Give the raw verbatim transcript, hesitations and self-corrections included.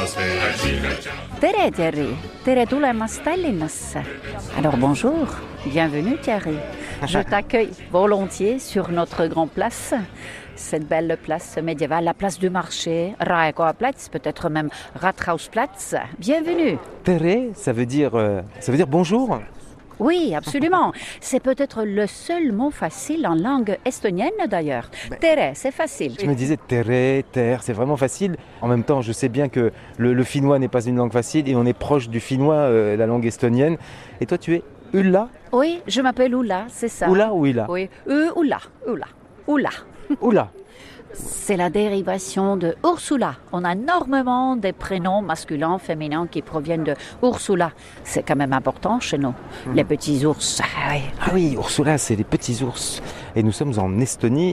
Tere Thierry, tere tulemast Tallinnasse. Alors bonjour, bienvenue Thierry. Je t'accueille volontiers sur notre grande place, cette belle place médiévale, la place du marché, Raekoja Platz, peut-être même Rathausplatz. Bienvenue. Tere, ça veut dire, euh, ça veut dire bonjour. Oui, absolument. C'est peut-être le seul mot facile en langue estonienne d'ailleurs. Tere, c'est facile. Je me disais tere, terre, c'est vraiment facile. En même temps, je sais bien que le, le finnois n'est pas une langue facile et on est proche du finnois, euh, la langue estonienne. Et toi, tu es Ulla? Oui, je m'appelle Ulla, c'est ça. Ulla ou Illa? Oui, euh, Ulla, Ulla, Ulla. Ulla. C'est la dérivation de Ursula. On a énormément des prénoms masculins, féminins qui proviennent de Ursula. C'est quand même important chez nous, mmh. Les petits ours. Ah oui, Ursula, c'est les petits ours. Et nous sommes en Estonie.